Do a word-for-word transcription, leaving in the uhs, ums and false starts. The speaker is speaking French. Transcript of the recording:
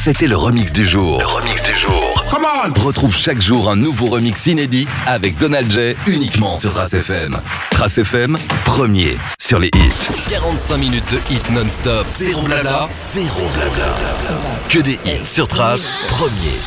c'était le remix du jour. Le remix du jour. Come on! Retrouve chaque jour un nouveau remix inédit avec Donald J uniquement sur Trace F M. Trace F M, premier sur les hits. quarante-cinq minutes de hits non-stop. Zéro blabla, zéro blabla. Que des hits sur Trace, premier.